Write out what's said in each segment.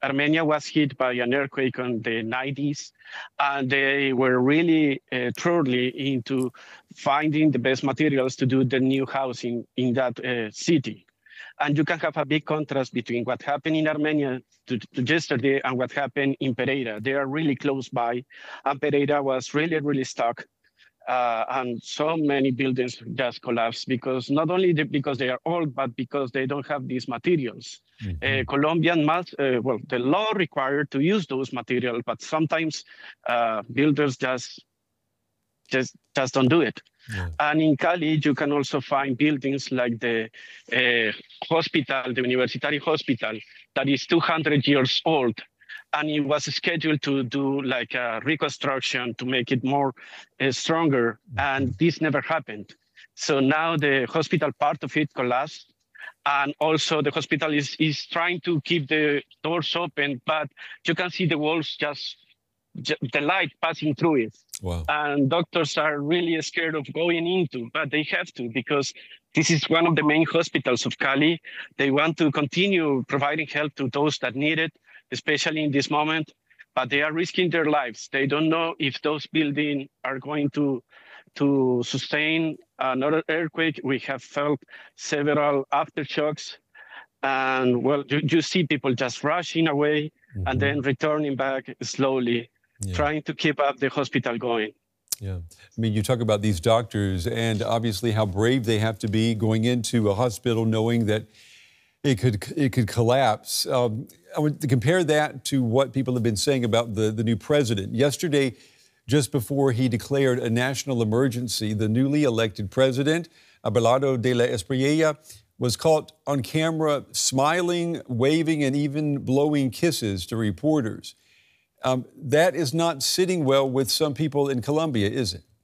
Armenia was hit by an earthquake in the 90s, and they were really thoroughly into finding the best materials to do the new housing in that city. And you can have a big contrast between what happened in Armenia to yesterday and what happened in Pereira. They are really close by, and Pereira was really, really stuck. And so many buildings just collapsed because not only because they are old, but because they don't have these materials. Colombian the law required to use those materials, but sometimes builders just don't do it. Yeah. And in Cali, you can also find buildings like the hospital, the Universitari Hospital, that is 200 years old. And it was scheduled to do like a reconstruction to make it more stronger. And this never happened. So now the hospital part of it collapsed. And also the hospital is trying to keep the doors open, but you can see the walls just the light passing through it. Wow. And doctors are really scared of going into, but they have to because this is one of the main hospitals of Cali. They want to continue providing help to those that need it, especially in this moment, but they are risking their lives. They don't know if those buildings are going to sustain another earthquake. We have felt several aftershocks, and well, you see people just rushing away and then returning back slowly. Yeah. Trying to keep up the hospital going. Yeah. I mean, you talk about these doctors and obviously how brave they have to be going into a hospital knowing that it could collapse. I would compare that to what people have been saying about the new president. Yesterday, just before he declared a national emergency, the newly elected president, Abelardo de la Espriella, was caught on camera smiling, waving, and even blowing kisses to reporters. That is not sitting well with some people in Colombia, is it?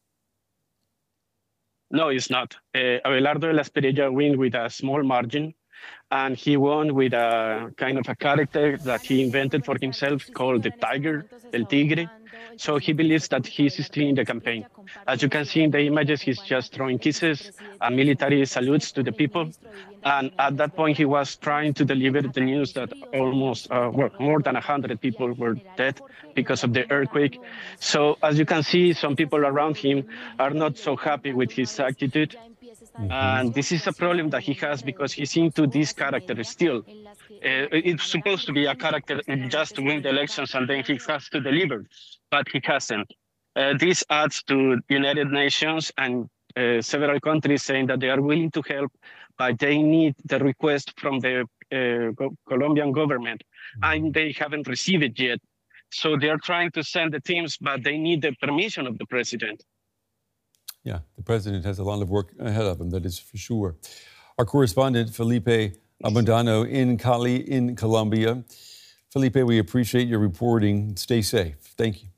No, it's not. Abelardo de la Espriella won with a small margin, and he won with a kind of a character that he invented for himself called the Tiger, El Tigre. So he believes that he's still in the campaign. As you can see in the images, he's just throwing kisses and military salutes to the people. And at that point, he was trying to deliver the news that almost, more than 100 people were dead because of the earthquake. So as you can see, some people around him are not so happy with his attitude. And this is a problem that he has because he's into this character still. It's supposed to be a character just to win the elections and then he has to deliver, but he hasn't. This adds to United Nations and several countries saying that they are willing to help, but they need the request from the Colombian government, and they haven't received it yet. So they are trying to send the teams, but they need the permission of the president. Yeah, the president has a lot of work ahead of him, that is for sure. Our correspondent, Felipe Abundano in Cali, in Colombia. Felipe, we appreciate your reporting. Stay safe. Thank you.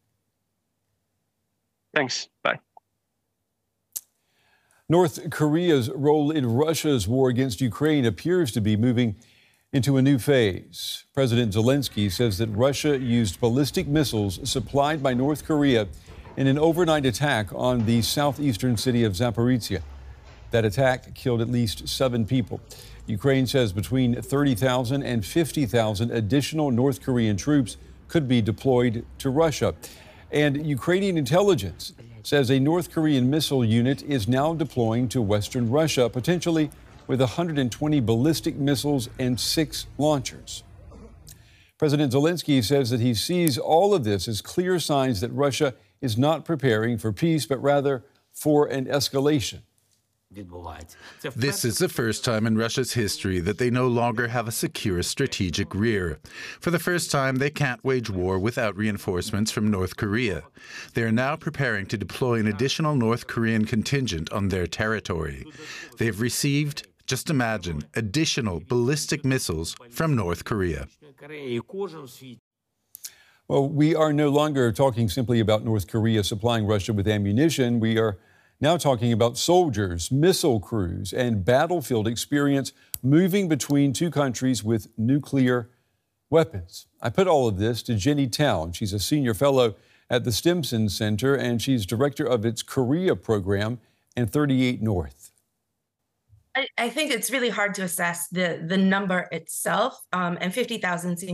Thanks. Bye. North Korea's role in Russia's war against Ukraine appears to be moving into a new phase. President Zelensky says that Russia used ballistic missiles supplied by North Korea in an overnight attack on the southeastern city of Zaporizhia. That attack killed at least 7 people. Ukraine says between 30,000 and 50,000 additional North Korean troops could be deployed to Russia. And Ukrainian intelligence says a North Korean missile unit is now deploying to western Russia, potentially with 120 ballistic missiles and 6 launchers. President Zelensky says that he sees all of this as clear signs that Russia is not preparing for peace, but rather for an escalation. This is the first time in Russia's history that they no longer have a secure strategic rear. For the first time, they can't wage war without reinforcements from North Korea. They are now preparing to deploy an additional North Korean contingent on their territory. They've received, just imagine, additional ballistic missiles from North Korea. Well, we are no longer talking simply about North Korea supplying Russia with ammunition. We are now talking about soldiers, missile crews, and battlefield experience moving between two countries with nuclear weapons. I put all of this to Jenny Town. She's a senior fellow at the Stimson Center, and she's director of its Korea program and 38 North. I think it's really hard to assess the number itself, and 50,000 seems